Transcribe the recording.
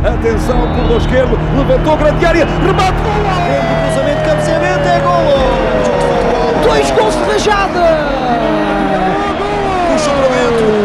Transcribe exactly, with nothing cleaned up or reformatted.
Atenção, corredor esquerdo, levantou grande área, remate, golo! Grande cruzamento, cabeceamento, é golo! Dois gols de rajada! O cruzamento.